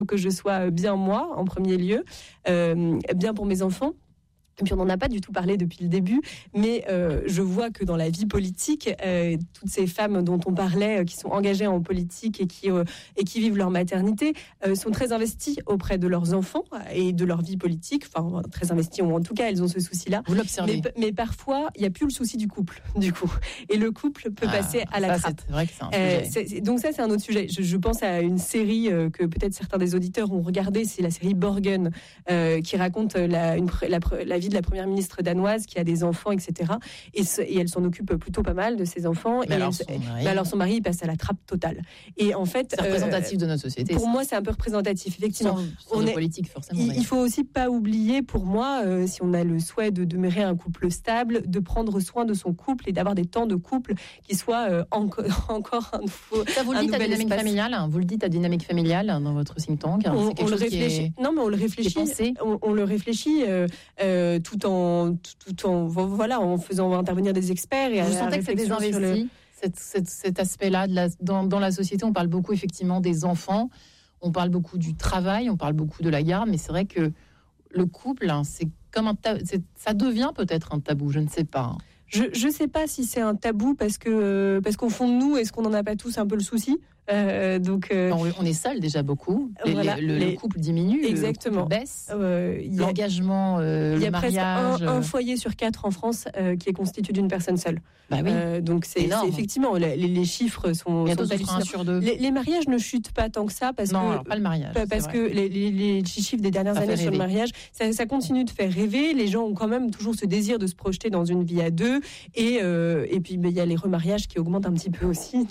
que je sois bien moi, en premier lieu, bien pour mes enfants. Et puis on n'en a pas du tout parlé depuis le début, mais je vois que dans la vie politique, toutes ces femmes dont on parlait, qui sont engagées en politique et qui vivent leur maternité, sont très investies auprès de leurs enfants et de leur vie politique. Enfin, très investies, ou en tout cas, elles ont ce souci-là. Vous l'observez. Mais parfois, il n'y a plus le souci du couple, du coup. Et le couple peut passer à la trappe. C'est vrai que c'est un sujet. Donc ça, c'est un autre sujet. Je pense à une série que peut-être certains des auditeurs ont regardé, c'est la série Borgen, qui raconte la vie de la première ministre danoise qui a des enfants, etc. Et elle s'en occupe plutôt pas mal de ses enfants. Alors son mari passe à la trappe totale. Et en fait, c'est représentatif de notre société. Pour moi, c'est un peu représentatif, effectivement. On est politique, forcément. Il faut aussi pas oublier, pour moi, si on a le souhait de demeurer un couple stable, de prendre soin de son couple et d'avoir des temps de couple qui soient encore un nouveau. Ça, vous le dites à Dynamique Familiale. Vous le dites à Dynamique Familiale dans votre think tank. On le réfléchit. Non, mais on le réfléchit. On le réfléchit tout en faisant intervenir des experts. Et vous sentez que c'est désinvesti, cet aspect-là dans la société? On parle beaucoup effectivement des enfants, on parle beaucoup du travail, on parle beaucoup de la garde, mais c'est vrai que le couple, c'est comme ça devient peut-être un tabou, je ne sais pas. Je ne sais pas si c'est un tabou parce qu'au fond de nous, est-ce qu'on n'en a pas tous un peu le souci? On est seul déjà beaucoup. Le couple diminue, exactement. Le couple baisse. L'engagement, il y a mariage. presque un foyer sur 4 en France qui est constitué d'une personne seule. Bah oui. Donc c'est effectivement les chiffres sont. Bientôt ce sera 1 sur 2. Les mariages ne chutent pas tant que ça parce que pas le mariage. Parce que les chiffres des dernières années sur le mariage, ça continue de faire rêver. Les gens ont quand même toujours ce désir de se projeter dans une vie à deux et puis il y a les remariages qui augmentent un petit peu aussi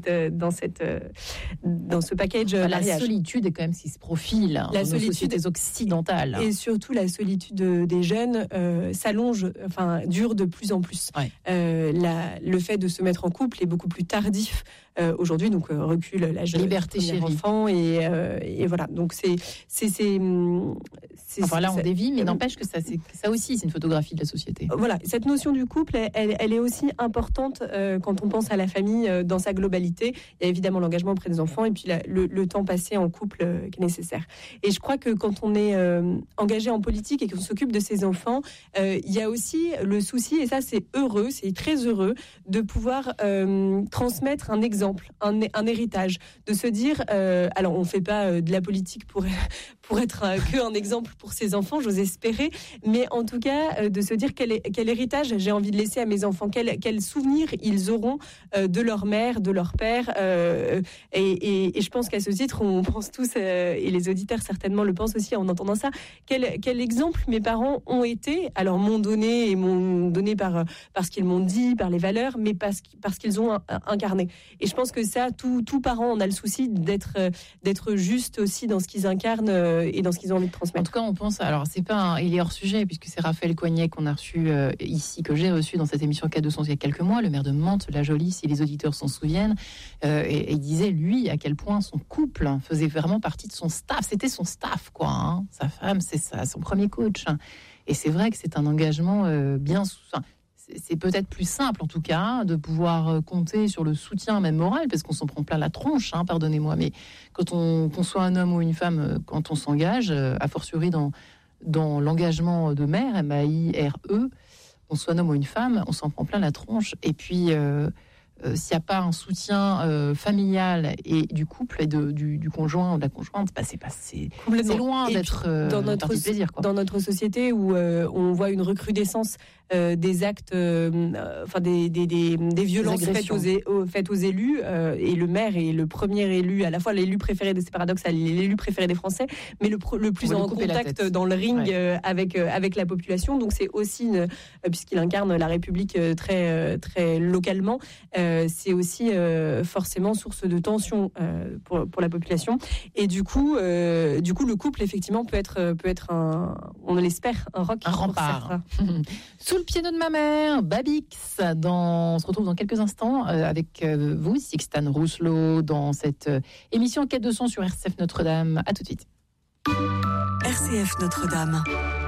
dans ce package mariage. La solitude est quand même ce qui se profile dans nos sociétés occidentales. Et surtout la solitude des jeunes s'allonge, dure de plus en plus. Ouais. Le fait de se mettre en couple est beaucoup plus tardif aujourd'hui, donc recule l'âge de liberté chez enfant et voilà. Donc là on dévie, mais n'empêche que ça aussi c'est une photographie de la société. Voilà, cette notion du couple, elle est aussi importante quand on pense à la famille dans sa globalité. Il y a évidemment l'engagement auprès des enfants et puis le temps passé en couple qui est nécessaire. Et je crois que quand on est engagé en politique et qu'on s'occupe de ses enfants, il y a aussi le souci, et ça c'est très heureux, de pouvoir transmettre un exemple, un héritage, de se dire, alors on ne fait pas de la politique pour être que un exemple pour ses enfants, j'ose espérer, mais en tout cas de se dire quel héritage j'ai envie de laisser à mes enfants, quel souvenir ils auront de leur mère, de leur père, et je pense qu'à ce titre, on pense tous, et les auditeurs certainement le pensent aussi en entendant ça, quel exemple mes parents ont été, alors m'ont donné parce qu'ils m'ont dit, par les valeurs, mais parce qu'ils ont incarné. Et je pense que ça, tout parent en a le souci d'être juste aussi dans ce qu'ils incarnent et dans ce qu'ils ont envie de transmettre. En tout cas, on pense, alors c'est pas il est hors sujet puisque c'est Raphaël Coignet qu'on a reçu ici, que j'ai reçu dans cette émission K200 il y a quelques mois, le maire de Mantes-la-Jolie, si les auditeurs s'en souviennent, et il disait lui à quel point son couple faisait vraiment partie de son staff, c'était son staff quoi, hein. Sa femme, c'est ça, son premier coach, et c'est vrai que c'est un engagement c'est peut-être plus simple en tout cas de pouvoir compter sur le soutien même moral, parce qu'on s'en prend plein la tronche, hein, pardonnez-moi, mais qu'on soit un homme ou une femme, quand on s'engage, a fortiori dans l'engagement de mère, M-A-I-R-E, qu'on soit un homme ou une femme, on s'en prend plein la tronche. Et puis s'il n'y a pas un soutien familial et du couple et du conjoint ou de la conjointe, c'est loin d'être partie de plaisir, quoi. Dans notre société où on voit une recrudescence des actes, des violences faites aux élus, et le maire est le premier élu, à la fois l'élu préféré, c'est paradoxal, l'élu préféré des Français, mais le plus en contact dans le ring avec la population. Donc c'est aussi, puisqu'il incarne la République très, très localement, c'est aussi forcément source de tension pour la population. Et du coup, le couple effectivement peut être on l'espère, un rempart. Sous le piano de ma mère, Babix. On se retrouve dans quelques instants avec vous, Sixtane Rousselot, dans cette émission K200 sur RCF Notre-Dame. À tout de suite. RCF Notre-Dame.